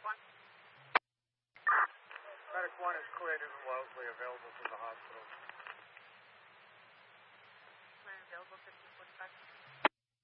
Medic 1 is cleared in Wellesley, available from the hospital.